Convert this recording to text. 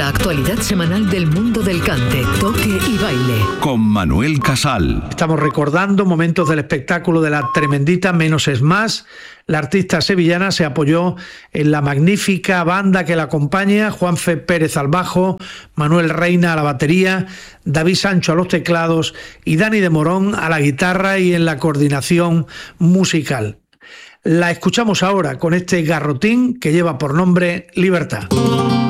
la actualidad semanal del mundo del cante, toque y baile. Con Manuel Casal. Estamos recordando momentos del espectáculo de la tremendita Menos es Más. La artista sevillana se apoyó en la magnífica banda que la acompaña: Juanfe Pérez al bajo, Manuel Reina a la batería, David Sancho a los teclados y Dani de Morón a la guitarra y en la coordinación musical. La escuchamos ahora con este garrotín que lleva por nombre Libertad.